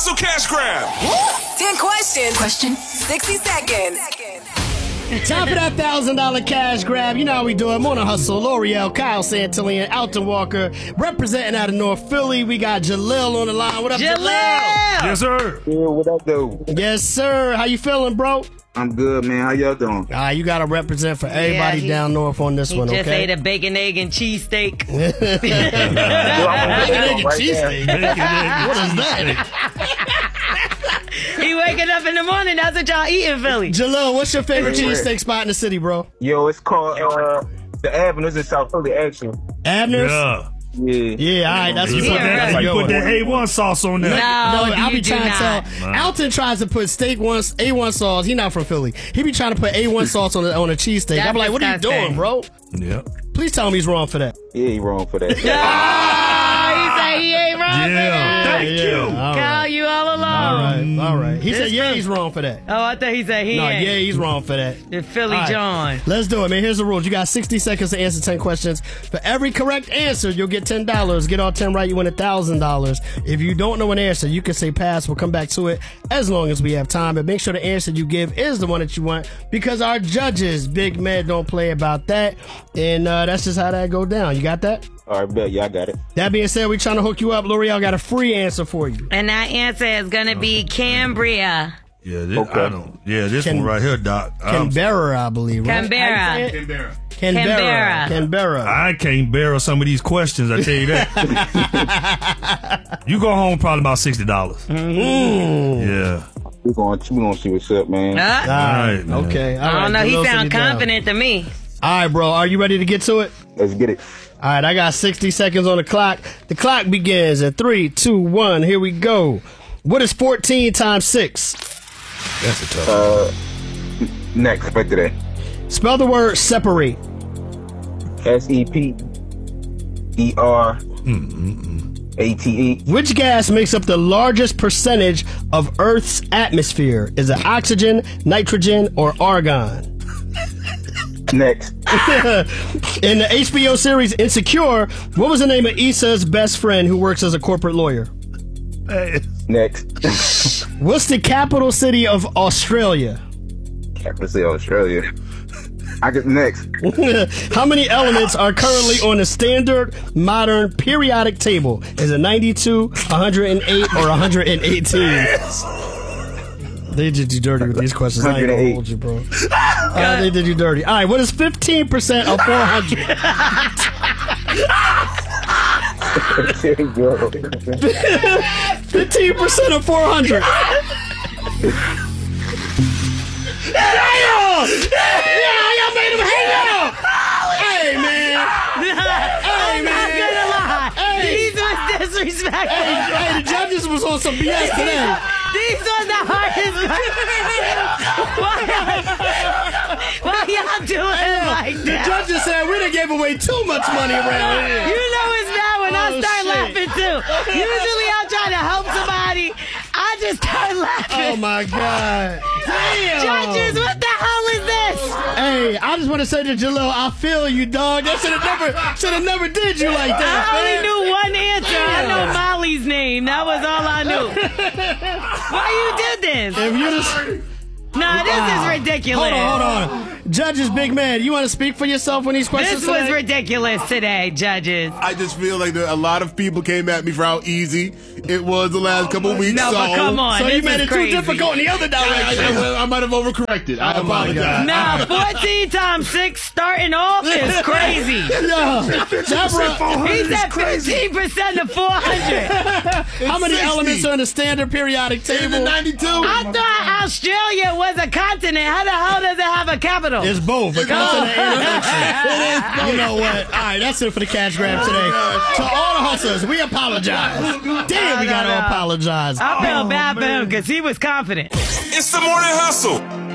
Hustle Cash Grab. 10 questions. 60 seconds. Time for that $1,000 cash grab. You know how we do it. Morning Hustle, L'Oreal, Kyle Santillan, Alton Walker, representing out of North Philly. We got Jalil on the line. What up, Jalil? Yes, sir. Yeah, what up, though? Yes, sir. How you feeling, bro? I'm good, man. How y'all doing? You got to represent for everybody down north on this one, okay? He just ate a bacon, egg, and cheese steak. Bacon, egg, and cheesesteak? What is that? He waking up in the morning. That's what y'all eat in Philly. Jalil, what's your favorite cheesesteak spot in the city, bro? Yo, it's called the Avenues in South Philly, actually. Abner's? Yeah, all right. That's you put that A1 sauce on there. No, I'll be trying not. to tell. Alton tries to put A1 sauce. He not from Philly. He be trying to put A1 sauce on a cheesesteak. I'm like, what are you doing, bro? Yeah. Please tell him he's wrong for that. Yeah, he wrong for that. He said he ain't wrong for that. Thank you. Kyle, you all alone. All right. He said, he's wrong for that. Oh, I thought he said he ain't. No, he's wrong for that. The Philly All right. John. Let's do it, man. Here's the rules. You got 60 seconds to answer 10 questions. For every correct answer, you'll get $10. Get all 10 right, you win $1,000. If you don't know an answer, you can say pass. We'll come back to it as long as we have time. But make sure the answer you give is the one that you want, because our judges, big men, don't play about that. And that's just how that go down. You got that? All right, bet. Yeah, I got it. That being said, we're trying to hook you up. L'Oreal got a free answer for you. And that answer is going to be Cambria. Yeah, this one right here, Doc. Canberra, I believe, right? Canberra. Canberra. I can't bear some of these questions, I tell you that. You go home probably about $60. Yeah. We're gonna see what's up, man. All right, man. Okay. All I don't right. know. He Jalil, sound sit down. confident to me. All right, bro. Are you ready to get to it? Let's get it. All right, I got 60 seconds on the clock. The clock begins at 3, 2, 1. Here we go. What is 14 times 6? That's a tough one. Next, bet today. Spell the word separate. SEPERATE. Which gas makes up the largest percentage of Earth's atmosphere? Is it oxygen, nitrogen, or argon? Next. In the HBO series Insecure, what was the name of Issa's best friend who works as a corporate lawyer? Next. What's the capital city of Australia? Capital City, Australia. I get next. How many elements are currently on the standard modern periodic table? Is it 92, 108, or 118? They did you dirty with these questions. I ain't gonna hold you, bro. They did you dirty. All right, what is 15% of 400? There you go. 15% of 400. Y'all made him hang up. Hey, man. I'm not gonna lie. These was disrespectful. Hey, the judges was on some BS today. These was the hardest. Why y'all doing it like The that? judges said we done gave away too much money around here. You know it's bad when I start laughing too. Usually I'm trying to help somebody. I just start laughing. Oh my God. Damn. Judges, what the hell is this? Hey, I just want to say to Jalil, I feel you, dog. That should have never did you like that. I only man. knew one answer. I know Molly's name. That was all I knew. Why you did this? If you just No, this is ridiculous. hold on. Judges, big man, you want to speak for yourself when these questions This was today? ridiculous today, judges. I just feel like a lot of people came at me for how easy it was the last couple weeks. No, but come on. So this you made is it crazy. too difficult in the other direction. I might have overcorrected. I apologize. Now, 14 times 6 starting off is crazy. Yeah. He said 15% of 400. How many 60. elements are in the standard periodic table? 92. I thought Australia was a continent. How the hell does it have a capital? It's both. A continent and an ocean. You know what? All right, that's it for the cash grab today. To all the hustlers, we apologize. Damn, we got to apologize. I felt bad for him because he was confident. It's the Morning Hustle